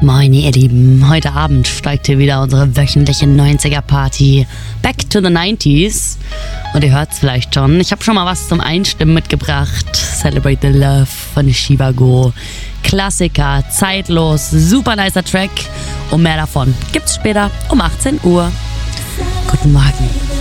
Moin ihr Lieben, heute Abend steigt hier wieder unsere wöchentliche 90er-Party Back to the 90s. Und ihr hört es vielleicht schon, ich habe schon mal was zum Einstimmen mitgebracht. Celebrate the Love von Chivago. Klassiker, zeitlos, super nicer Track. Und mehr davon gibt's später um 18 Uhr. Guten Morgen.